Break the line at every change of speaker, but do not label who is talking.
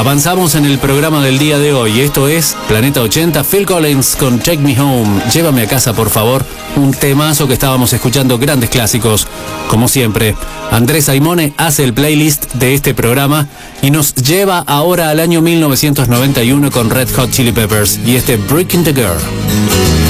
Avanzamos en el programa del día de hoy. Esto es Planeta 80, Phil Collins con Take Me Home. Llévame a casa, por favor. Un temazo que estábamos escuchando, grandes clásicos. Como siempre, Andrés Aimone hace el playlist de este programa y nos lleva ahora al año 1991 con Red Hot Chili Peppers y este Breaking the Girl.